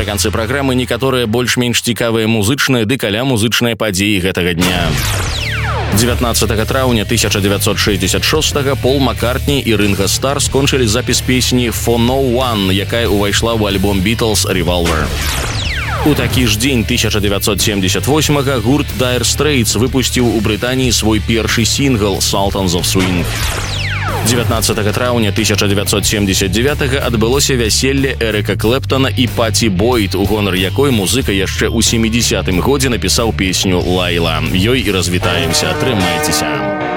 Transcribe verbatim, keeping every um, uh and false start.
напрыканцы праграмы некаторыя больш-менш цікавыя музычныя ды каля музычныя падзеі гэтага дня. дзевятнаццатага траўня тысяча дзевяцьсот шэсцьдзесят шостага Пол Маккартні і Ринго Стар скончылі запіс песні «For No One», якая ўвайшла ў альбом Beatles «Revolver». У такі ж дзень тысяча дзевяцьсот семьдесят восьмага гурт Dire Straits выпусціў у Брытаніі свой першы сінгл «Sultans of Swing». дзевятнаццатага траўня тысяча дзевяцьсот семьдесят девятага адбылося вяселле Эрыка Клэптана і Паці Бойд, у гонар якой музыка яшчэ ў сямідзесятым годзе напісаў песню «Лайла». Ёй і развітаемся. Трымайцеся.